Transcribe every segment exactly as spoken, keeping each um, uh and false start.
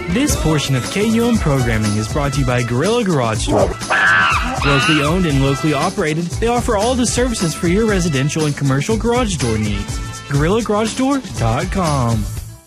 This portion of K U M programming is brought to you by Gorilla Garage Door. Locally owned and locally operated, they offer all the services for your residential and commercial garage door needs. gorilla garage door dot com.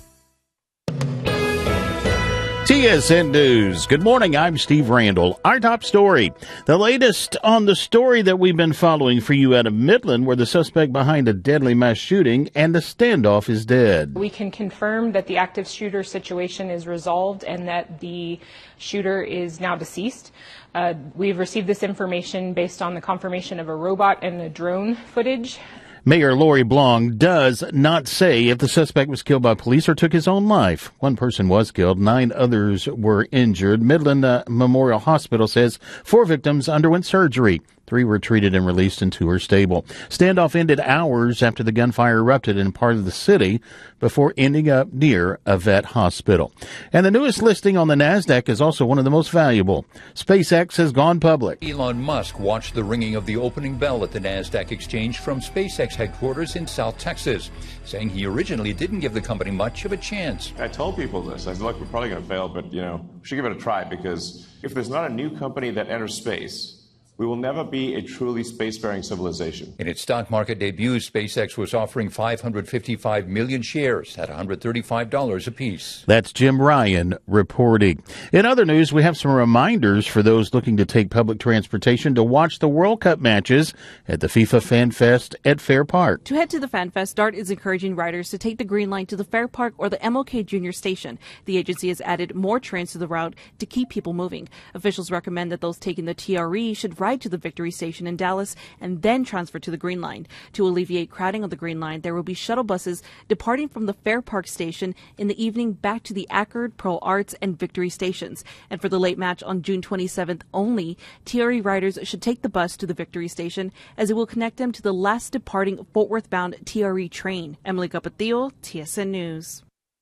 T S N News. Good morning. I'm Steve Randall. Our top story. The latest on the story that we've been following for you out of Midland, where the suspect behind a deadly mass shooting and the standoff is dead. We can confirm that the active shooter situation is resolved and that the shooter is now deceased. Uh, we've received this information based on the confirmation of a robot and a drone footage. Mayor Lori Blong does not say if the suspect was killed by police or took his own life. One person was killed. Nine others were injured. Midland uh, Memorial Hospital says four victims underwent surgery. Three were treated and released, and two are stable. Standoff ended hours after the gunfire erupted in part of the city before ending up near a vet hospital. And the newest listing on the NASDAQ is also one of the most valuable. SpaceX has gone public. Elon Musk watched the ringing of the opening bell at the NASDAQ exchange from SpaceX headquarters in South Texas, saying he originally didn't give the company much of a chance. I told people this. I said, look, we're probably going to fail, but, you know, we should give it a try, because if there's not a new company that enters space, we will never be a truly spacefaring civilization. In its stock market debut, SpaceX was offering five hundred fifty-five million shares at one hundred thirty-five dollars apiece. That's Jim Ryan reporting. In other news, we have some reminders for those looking to take public transportation to watch the World Cup matches at the FIFA Fan Fest at Fair Park. To head to the Fan Fest, DART is encouraging riders to take the Green Line to the Fair Park or the M L K Junior Station. The agency has added more trains to the route to keep people moving. Officials recommend that those taking the T R E should ride to the Victory Station in Dallas and then transfer to the Green Line. To alleviate crowding on the Green Line, there will be shuttle buses departing from the Fair Park Station in the evening back to the Ackerd, Pearl Arts, and Victory stations. And for the late match on June twenty-seventh only, T R E riders should take the bus to the Victory Station, as it will connect them to the last departing Fort Worth-bound T R E train. Emily Capatillo, T S N News.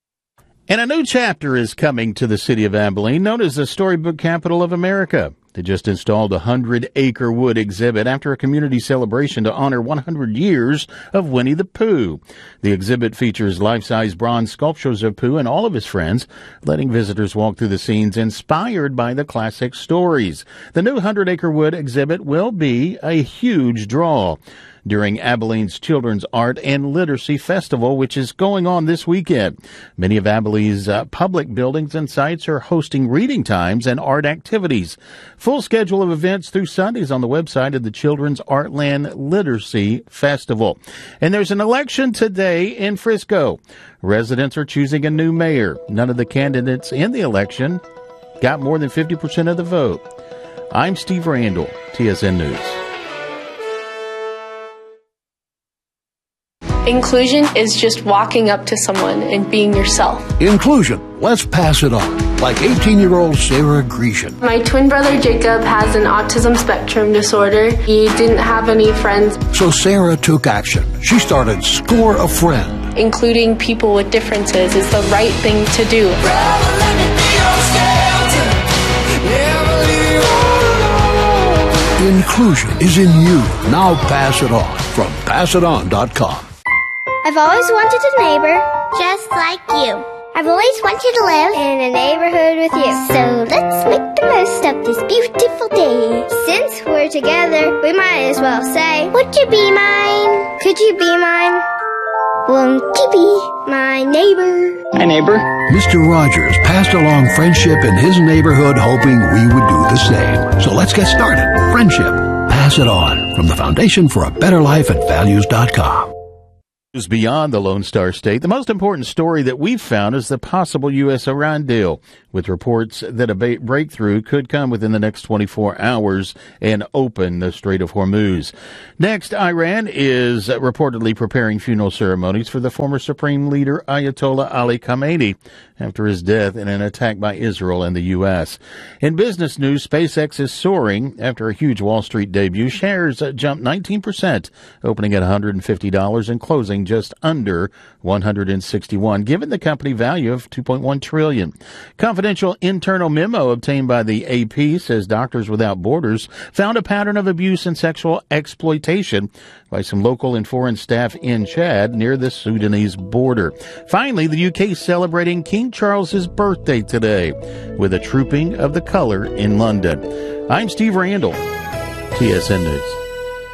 And a new chapter is coming to the city of Abilene, known as the Storybook Capital of America. They just installed a hundred-acre wood exhibit after a community celebration to honor one hundred years of Winnie the Pooh. The exhibit features life-size bronze sculptures of Pooh and all of his friends, letting visitors walk through the scenes inspired by the classic stories. The new hundred-acre wood exhibit will be a huge draw during Abilene's Children's Art and Literacy Festival, which is going on this weekend. Many of Abilene's uh, public buildings and sites are hosting reading times and art activities. Full schedule of events through Sundays on the website of the Children's Artland Literacy Festival. And there's an election today in Frisco. Residents are choosing a new mayor. None of the candidates in the election got more than fifty percent of the vote. I'm Steve Randall, T S N News. Inclusion is just walking up to someone and being yourself. Inclusion. Let's pass it on. Like eighteen-year-old Sarah Grecian. My twin brother Jacob has an autism spectrum disorder. He didn't have any friends. So Sarah took action. She started Score a Friend. Including people with differences is the right thing to do. Inclusion is in you. Now pass it on from pass it on dot com. I've always wanted a neighbor just like you. I've always wanted to live in a neighborhood with you. So let's make the most of this beautiful day. Since we're together, we might as well say, would you be mine? Could you be mine? Won't you be my neighbor? Hi, neighbor. Mister Rogers passed along friendship in his neighborhood, hoping we would do the same. So let's get started. Friendship. Pass it on from the Foundation for a Better Life at values dot com. Beyond the Lone Star State, the most important story that we've found is the possible U S Iran deal, with reports that a breakthrough could come within the next twenty-four hours and open the Strait of Hormuz. Next, Iran is reportedly preparing funeral ceremonies for the former Supreme Leader Ayatollah Ali Khamenei after his death in an attack by Israel and the U S. In business news, SpaceX is soaring after a huge Wall Street debut. Shares jumped nineteen percent, opening at one hundred fifty dollars and closing just under one hundred sixty-one, given the company value of two point one trillion dollars. Confidential confidential internal memo obtained by the A P says Doctors Without Borders found a pattern of abuse and sexual exploitation by some local and foreign staff in Chad near the Sudanese border. Finally, the U K is celebrating King Charles's birthday today with a trooping of the colour in London. I'm Steve Randall, T S N News.